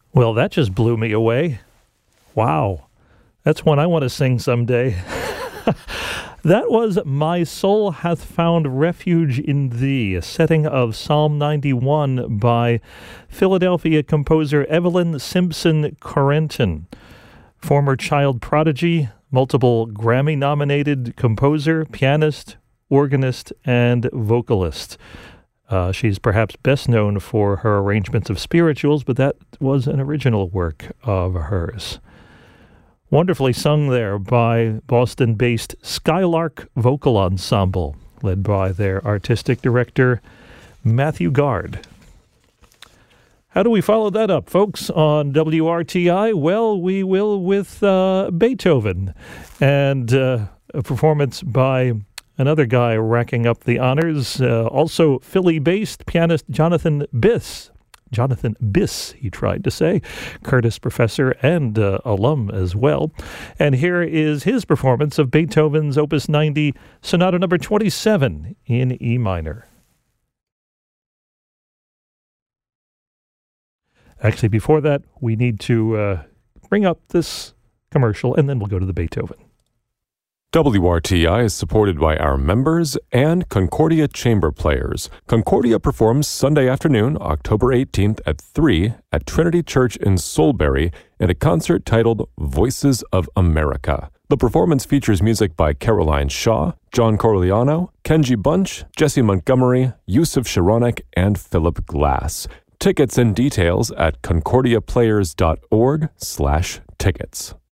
Well, that just blew me away. Wow. That's one I want to sing someday. That was My Soul Hath Found Refuge in Thee, a setting of Psalm 91 by Philadelphia composer Evelyn Simpson Corentin, former child prodigy, multiple Grammy-nominated composer, pianist, organist, and vocalist. She's perhaps best known for her arrangements of spirituals, but that was an original work of hers. Wonderfully sung there by Boston-based Skylark Vocal Ensemble, led by their artistic director, Matthew Gard. How do we follow that up, folks, on WRTI? Well, we will with Beethoven, and a performance by another guy racking up the honors, also Philly-based pianist Jonathan Biss. Jonathan Biss, he tried to say, Curtis professor and alum as well. And here is his performance of Beethoven's Opus 90, Sonata number 27 in E minor. Actually, before that, we need to bring up this commercial, and then we'll go to the Beethoven. WRTI is supported by our members and Concordia Chamber Players. Concordia performs Sunday afternoon, October 18th at 3 at Trinity Church in Solebury in a concert titled Voices of America. The performance features music by Caroline Shaw, John Corigliano, Kenji Bunch, Jesse Montgomery, Yusuf Sharonik, and Philip Glass. Tickets and details at concordiaplayers.org/tickets.